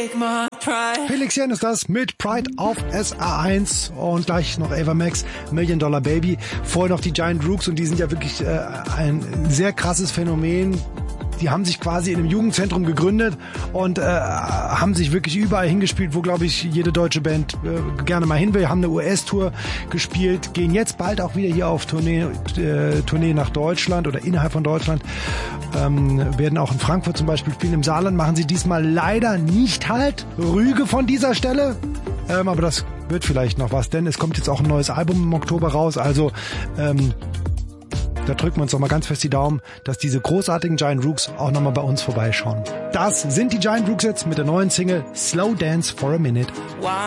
Felix Jen ist das mit Pride auf SA1 und gleich noch Ava Max, Million Dollar Baby. Vorher noch die Giant Rooks und die sind ja wirklich ein sehr krasses Phänomen. Die haben sich quasi in einem Jugendzentrum gegründet und haben sich wirklich überall hingespielt, wo, glaube ich, jede deutsche Band gerne mal hin will. Haben eine US-Tour gespielt, gehen jetzt bald auch wieder hier auf Tournee nach Deutschland oder innerhalb von Deutschland. Werden auch in Frankfurt zum Beispiel spielen. Im Saarland machen sie diesmal leider nicht Halt. Rüge von dieser Stelle. Aber das wird vielleicht noch was, denn es kommt jetzt auch ein neues Album im Oktober raus. Also da drücken wir uns doch mal ganz fest die Daumen, dass diese großartigen Giant Rooks auch nochmal bei uns vorbeischauen. Das sind die Giant Rooks jetzt mit der neuen Single Slow Dance for a Minute.